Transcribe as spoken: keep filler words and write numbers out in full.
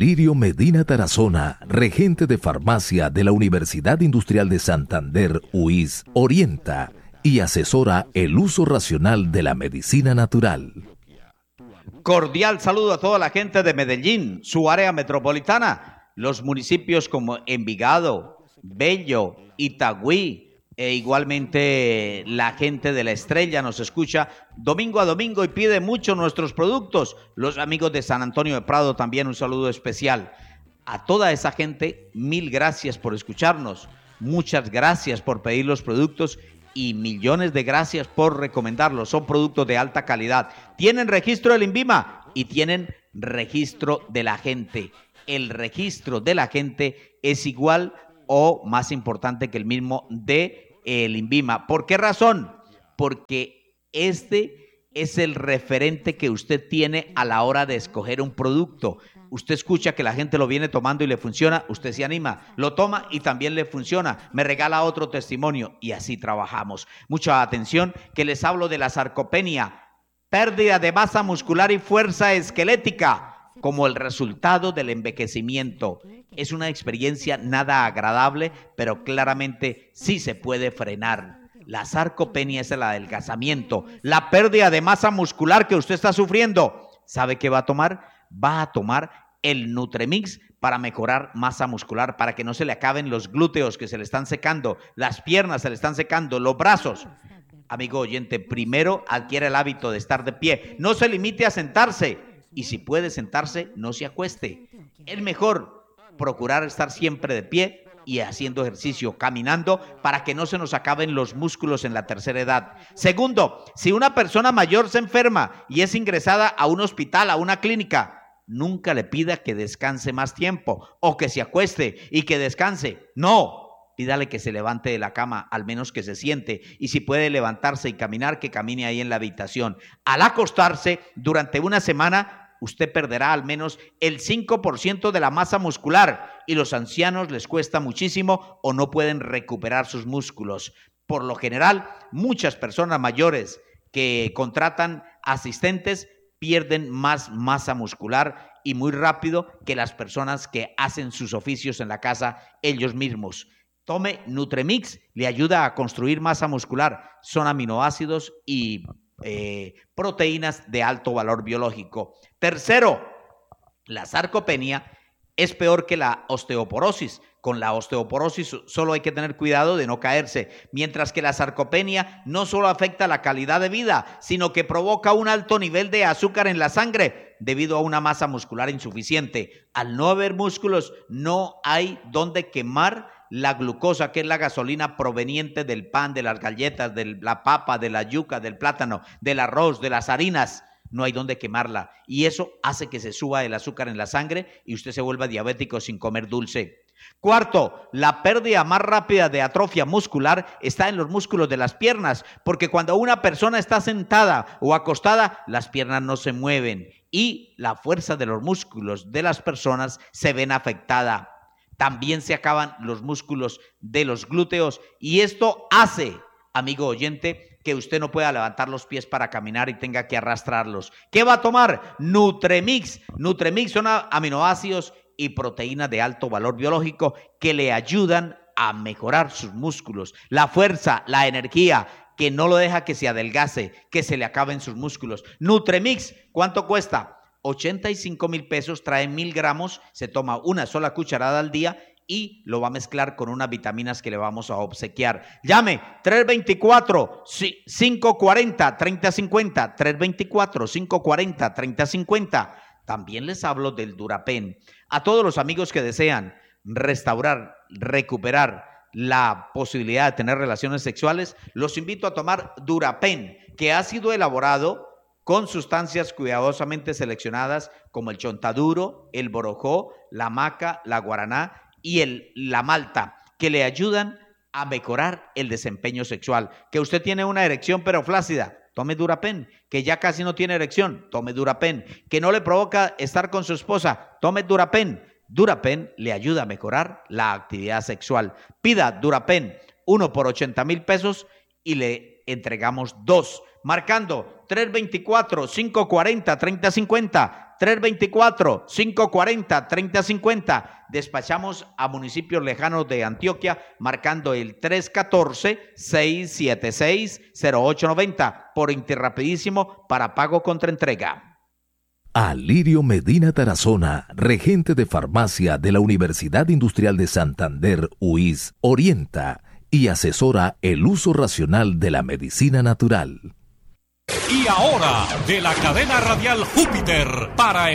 Lirio Medina Tarazona, regente de farmacia de la Universidad Industrial de Santander, U I S, orienta y asesora el uso racional de la medicina natural. Cordial saludo a toda la gente de Medellín, su área metropolitana, los municipios como Envigado, Bello, Itagüí, e igualmente la gente de La Estrella nos escucha domingo a domingo y pide mucho nuestros productos. Los amigos de San Antonio de Prado también un saludo especial. A toda esa gente, mil gracias por escucharnos, muchas gracias por pedir los productos y millones de gracias por recomendarlos. Son productos de alta calidad. Tienen registro del INVIMA y tienen registro de la gente. El registro de la gente es igual o más importante que el mismo de el INVIMA. ¿Por qué razón? Porque este es el referente que usted tiene a la hora de escoger un producto. Usted escucha que la gente lo viene tomando y le funciona, usted se anima, lo toma y también le funciona, me regala otro testimonio y así trabajamos. Mucha atención que les hablo de la sarcopenia, pérdida de masa muscular y fuerza esquelética como el resultado del envejecimiento. Es una experiencia nada agradable, pero claramente sí se puede frenar. La sarcopenia es el adelgazamiento, la pérdida de masa muscular que usted está sufriendo. ¿Sabe qué va a tomar? Va a tomar el Nutremix para mejorar masa muscular, para que no se le acaben los glúteos que se le están secando, las piernas se le están secando, los brazos. Amigo oyente, primero adquiere el hábito de estar de pie. No se limite a sentarse. Y si puede sentarse, no se acueste. Es mejor procurar estar siempre de pie y haciendo ejercicio, caminando, para que no se nos acaben los músculos en la tercera edad. Segundo, si una persona mayor se enferma y es ingresada a un hospital, a una clínica, nunca le pida que descanse más tiempo o que se acueste y que descanse. No, pídale que se levante de la cama, al menos que se siente, y si puede levantarse y caminar, que camine ahí en la habitación. Al acostarse, durante una semana, usted perderá al menos el cinco por ciento de la masa muscular y los ancianos les cuesta muchísimo o no pueden recuperar sus músculos. Por lo general, muchas personas mayores que contratan asistentes pierden más masa muscular y muy rápido que las personas que hacen sus oficios en la casa ellos mismos. Tome Nutremix, le ayuda a construir masa muscular. Son aminoácidos y eh, proteínas de alto valor biológico. Tercero, la sarcopenia es peor que la osteoporosis. Con la osteoporosis solo hay que tener cuidado de no caerse, mientras que la sarcopenia no solo afecta la calidad de vida, sino que provoca un alto nivel de azúcar en la sangre debido a una masa muscular insuficiente. Al no haber músculos, no hay donde quemar la glucosa, que es la gasolina proveniente del pan, de las galletas, de la papa, de la yuca, del plátano, del arroz, de las harinas. No hay donde quemarla y eso hace que se suba el azúcar en la sangre y usted se vuelva diabético sin comer dulce. Cuarto, la pérdida más rápida de atrofia muscular está en los músculos de las piernas, porque cuando una persona está sentada o acostada, las piernas no se mueven y la fuerza de los músculos de las personas se ven afectada. También se acaban los músculos de los glúteos y esto hace, amigo oyente, que usted no pueda levantar los pies para caminar y tenga que arrastrarlos. ¿Qué va a tomar? Nutremix. Nutremix son aminoácidos y proteínas de alto valor biológico que le ayudan a mejorar sus músculos, la fuerza, la energía, que no lo deja que se adelgace, que se le acaben sus músculos. Nutremix, ¿cuánto cuesta? ochenta y cinco mil pesos, trae mil gramos, se toma una sola cucharada al día y lo va a mezclar con unas vitaminas que le vamos a obsequiar. Llame tres dos cuatro, cinco cuatro cero, tres cero cinco cero, tres dos cuatro, cinco cuatro cero, tres cero cinco cero. También les hablo del Durapen. A todos los amigos que desean restaurar, recuperar la posibilidad de tener relaciones sexuales, los invito a tomar Durapen, que ha sido elaborado con sustancias cuidadosamente seleccionadas como el chontaduro, el borojó, la maca, la guaraná y el, la malta, que le ayudan a mejorar el desempeño sexual. Que usted tiene una erección pero flácida, tome Durapen. Que ya casi no tiene erección, tome Durapen. Que no le provoca estar con su esposa, tome Durapen. Durapen le ayuda a mejorar la actividad sexual. Pida Durapen, uno por ochenta mil pesos y le entregamos dos. Marcando tres dos cuatro, cinco cuatro cero, tres cero cinco cero, tres dos cuatro, cinco cuatro cero, tres cero cinco cero. Despachamos a municipios lejanos de Antioquia marcando el tres uno cuatro, seis siete seis, cero ocho nueve cero por Interrapidísimo para pago contra entrega. Alirio Medina Tarazona, regente de farmacia de la Universidad Industrial de Santander, U I S, orienta y asesora el uso racional de la medicina natural. Y ahora, de la cadena radial Júpiter, para